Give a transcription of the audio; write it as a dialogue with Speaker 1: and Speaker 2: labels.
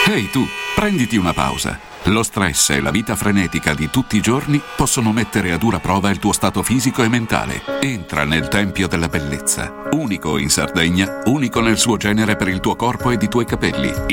Speaker 1: Ehi tu, prenditi una pausa. Lo stress e la vita frenetica di tutti i giorni possono mettere a dura prova il tuo stato fisico e mentale. Entra nel Tempio della Bellezza, unico in Sardegna, unico nel suo genere per il tuo corpo ed i tuoi capelli.